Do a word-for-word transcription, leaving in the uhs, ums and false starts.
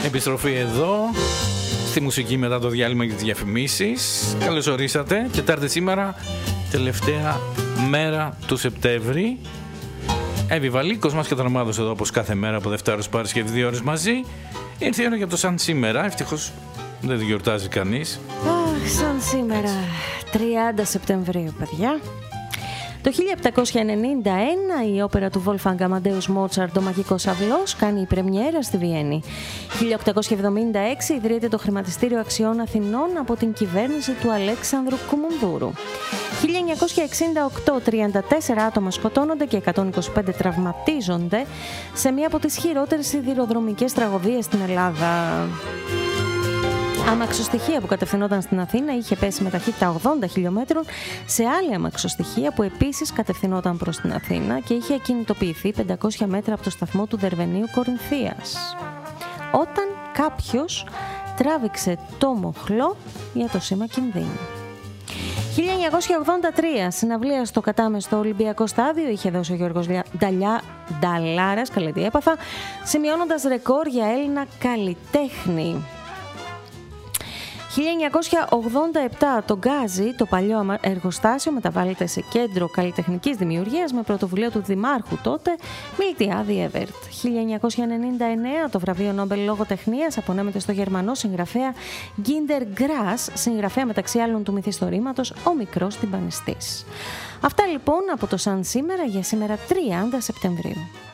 Επιστροφή εδώ στη μουσική μετά το διάλειμμα και τις διαφημίσεις. Καλώς ορίσατε. Τετάρτη σήμερα, τελευταία μέρα του Σεπτέμβρη. Εύη Βαλίκος μας και τον ομάδος εδώ όπως κάθε μέρα από Δευτέρα ως Παρασκευή, δύο ώρες μαζί. Ήρθε η ώρα για το σαν σήμερα. Ευτυχώς δεν το γιορτάζει κανείς. Αχ, σαν σήμερα, τριάντα Σεπτεμβρίου, παιδιά. Το χίλια επτακόσια ενενήντα ένα η όπερα του Wolfgang Amadeus Mozart, «Ο Μαγικός Αυλός», κάνει η πρεμιέρα στη Βιέννη. χίλια οκτακόσια εβδομήντα έξι ιδρύεται το Χρηματιστήριο Αξιών Αθηνών από την κυβέρνηση του Αλέξανδρου Κουμουνδούρου. χίλια εννιακόσια εξήντα οκτώ, τριάντα τέσσερα άτομα σκοτώνονται και εκατόν είκοσι πέντε τραυματίζονται σε μία από τις χειρότερες σιδηροδρομικές τραγωδίες στην Ελλάδα. Αμαξοστοιχεία που κατευθυνόταν στην Αθήνα είχε πέσει με ταχύτητα ογδόντα χιλιόμετρων σε άλλη αμαξοστοιχεία που επίσης κατευθυνόταν προς την Αθήνα και είχε ακινητοποιηθεί πεντακόσια μέτρα από το σταθμό του Δερβενίου Κορινθίας. Όταν κάποιος τράβηξε το μοχλό για το σήμα κινδύνου. χίλια εννιακόσια ογδόντα τρία, συναυλία στο κατάμεστο Ολυμπιακό Στάδιο είχε δώσει ο Γιώργος Νταλιά, Νταλάρας, καλή τι έπαθα, σημειώνοντας ρεκόρ για Έλληνα καλλιτέχνη. χίλια εννιακόσια ογδόντα επτά το Γκάζι, το παλιό εργοστάσιο, μεταβάλλεται σε κέντρο καλλιτεχνικής δημιουργίας με πρωτοβουλία του δημάρχου τότε, Μιλτιάδη Εβέρτ. χίλια εννιακόσια ενενήντα εννέα το βραβείο Νόμπελ Λογοτεχνίας απονέμεται στο γερμανό συγγραφέα Γκίντερ Γκράς, συγγραφέα μεταξύ άλλων του μυθιστορήματος «Ο μικρός τυμπανιστής». Αυτά λοιπόν από το σαν σήμερα για σήμερα τριάντα Σεπτεμβρίου.